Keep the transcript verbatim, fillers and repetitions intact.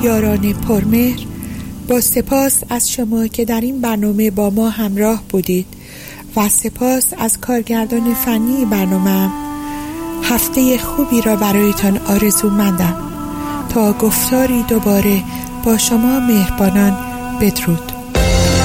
یاران پرمهر، با سپاس از شما که در این برنامه با ما همراه بودید و سپاس از کارگردان فنی برنامه. هفته خوبی را برایتان آرزومندم. تا گفتاری دوباره با شما مهربانان، بدرود.